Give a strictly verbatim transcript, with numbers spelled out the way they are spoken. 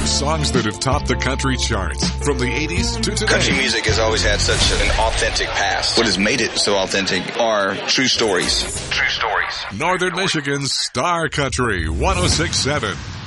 Songs that have topped the country charts from the eighties to today. Country music has always had such an authentic past. What has made it so authentic are true stories. True stories. Northern Michigan's Star Country one oh six point seven.